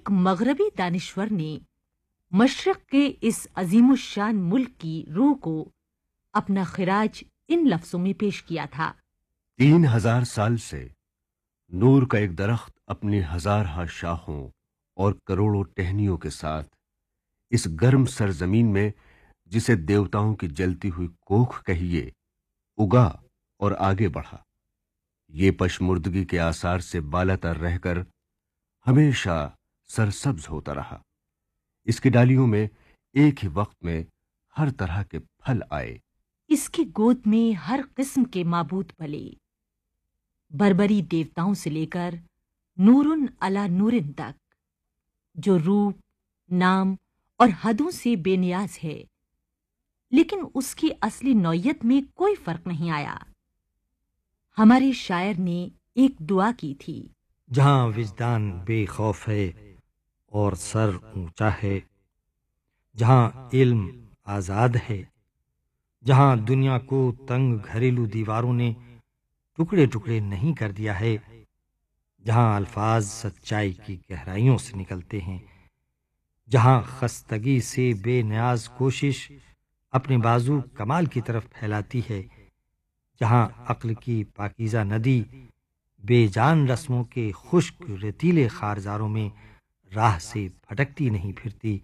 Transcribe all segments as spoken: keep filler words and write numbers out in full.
ایک مغربی دانشور نے مشرق کے اس عظیم الشان ملک کی روح کو اپنا خراج ان لفظوں میں پیش کیا تھا: تین ہزار سال سے نور کا ایک درخت اپنی ہزارہ شاخوں اور کروڑوں ٹہنیوں کے ساتھ اس گرم سرزمین میں، جسے دیوتاؤں کی جلتی ہوئی کوکھ کہیے، اگا اور آگے بڑھا۔ یہ پشمردگی کے آثار سے بالا تر رہ کر ہمیشہ سرسبز ہوتا رہا۔ اس کی ڈالیوں میں ایک ہی وقت میں ہر طرح کے پھل آئے۔ اس کی گود میں ہر قسم کے معبود پلے، بربری دیوتاؤں سے لے کر نورن علی نورن تک، جو روپ، نام اور حدوں سے بے نیاز ہے، لیکن اس کی اصلی نوعیت میں کوئی فرق نہیں آیا۔ ہمارے شاعر نے ایک دعا کی تھی: جہاں وجدان بے خوف ہے اور سر اونچا ہے، جہاں علم آزاد ہے، جہاں دنیا کو تنگ گھریلو دیواروں نے ٹکڑے ٹکڑے نہیں کر دیا ہے، جہاں الفاظ سچائی کی گہرائیوں سے نکلتے ہیں، جہاں خستگی سے بے نیاز کوشش اپنے بازو کمال کی طرف پھیلاتی ہے، جہاں عقل کی پاکیزہ ندی بے جان رسموں کے خشک ریتیلے خارزاروں میں راہ سے پھٹکتی نہیں پھرتی،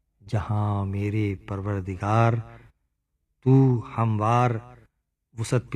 جہاں میرے پروردگار تو ہموار وسعت